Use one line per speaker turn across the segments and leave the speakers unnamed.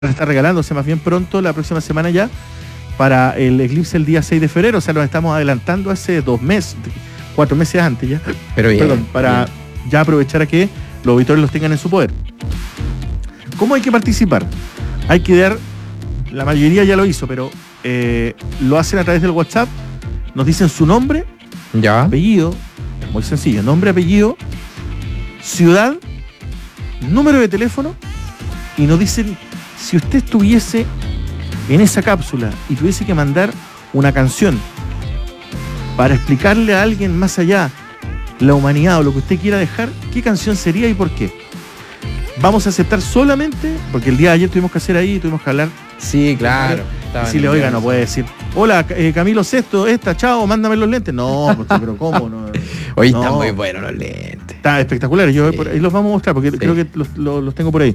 está regalándose más bien pronto, la próxima semana ya, para el eclipse el día 6 de febrero. O sea, nos estamos adelantando hace 2 meses, 4 meses antes ya.
Pero bien,
Perdón, para ya aprovechar a que los auditores los tengan en su poder. ¿Cómo hay que participar? Hay que dar, la mayoría ya lo hizo, pero lo hacen a través del WhatsApp, nos dicen su nombre,
ya,
apellido, es muy sencillo, nombre, apellido, ciudad, número de teléfono, y nos dicen si usted estuviese en esa cápsula y tuviese que mandar una canción para explicarle a alguien más allá la humanidad o lo que usted quiera dejar, ¿qué canción sería y por qué? Vamos a aceptar solamente, porque el día de ayer tuvimos que hacer ahí, tuvimos que hablar.
Sí, claro.
Si le oiga, no puede decir, hola, Camilo Sesto, chao, mándame los lentes. No, pero ¿cómo? No,
Oye,
no.
están muy buenos los lentes.
Está espectacular, yo por ahí los vamos a mostrar, porque creo que los tengo por ahí.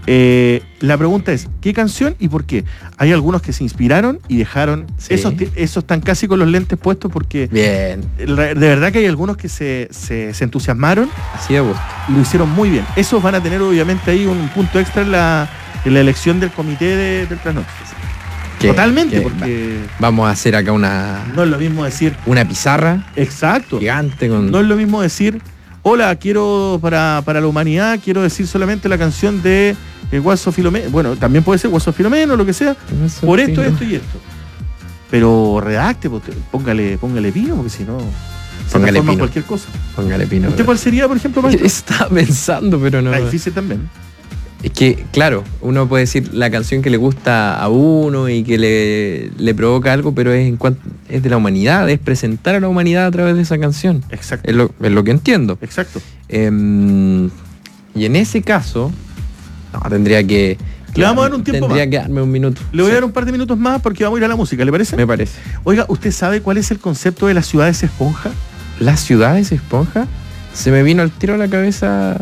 La pregunta es, ¿qué canción y por qué? Hay algunos que se inspiraron y dejaron, esos están casi con los lentes puestos porque
bien.
De verdad que hay algunos que se entusiasmaron.
Así de gusto.
Y lo hicieron muy bien. Esos van a tener obviamente ahí un punto extra en la elección del comité del trasnoche. Totalmente, porque
vamos a hacer acá
no es lo mismo decir
una pizarra.
Exacto.
Gigante con...
No es lo mismo decir, hola, quiero para la humanidad, quiero decir solamente la canción de Guaso Filomeno. Bueno, también puede ser Guaso Filomeno, lo que sea. Por esto, esto y esto. Pero redacte, póngale pino, porque si no se transforma en cualquier cosa.
Póngale pino.
¿Usted cuál sería, por ejemplo, maestro?
Estaba pensando, pero no.
Está difícil también.
Es que, claro, uno puede decir la canción que le gusta a uno y que le provoca algo, pero es de la humanidad, es presentar a la humanidad a través de esa canción.
Exacto.
Es lo que entiendo.
Exacto.
Y en ese caso, tendría que...
Le vamos a dar un tiempo
Tendría
más.
que darme un minuto.
Le voy a dar un par de minutos más porque vamos a ir a la música, ¿le parece?
Me parece.
Oiga, ¿usted sabe cuál es el concepto de las ciudades esponja?
¿Las ciudades esponja? Se me vino al tiro a la cabeza...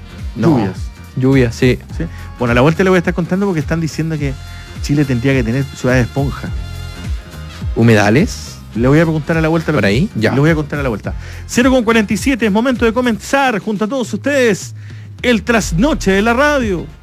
Lluvias, sí.
Bueno, a la vuelta le voy a estar contando porque están diciendo que Chile tendría que tener ciudades esponja.
¿Humedales?
Le voy a preguntar a la vuelta.
¿Por ahí? Ya.
Le voy a contar a la vuelta. 0:47, es momento de comenzar junto a todos ustedes el trasnoche de la radio.